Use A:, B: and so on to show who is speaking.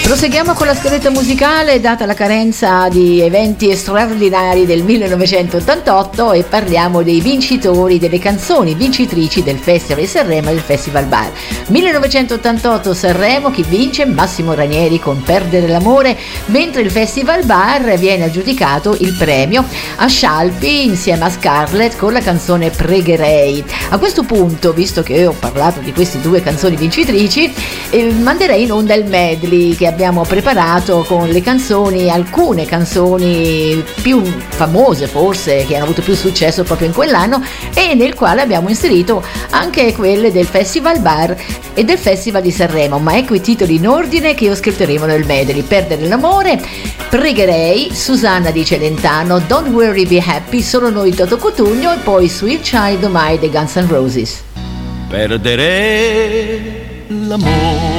A: Proseguiamo con la scaletta musicale, data la carenza di eventi straordinari del 1988, e parliamo dei vincitori delle canzoni vincitrici del Festival di Sanremo e del Festival Bar. 1988 Sanremo, chi vince? Massimo Ranieri con Perdere l'amore, mentre il Festival Bar viene aggiudicato il premio a Scialpi insieme a Scarlett con la canzone Pregherei. A questo punto, visto che ho parlato di queste due canzoni vincitrici, manderei in onda il medley che abbiamo preparato con le canzoni, alcune canzoni più famose forse, che hanno avuto più successo proprio in quell'anno, e nel quale abbiamo inserito anche quelle del Festival Bar e del Festival di Sanremo. Ma ecco i titoli in ordine che ascolteremo nel medley: Perdere l'amore, Pregherei, Susanna di Celentano, Don't Worry Be Happy, Solo noi Toto Cutugno, e poi Sweet Child O' Mine dei Guns N' Roses.
B: Perdere l'amore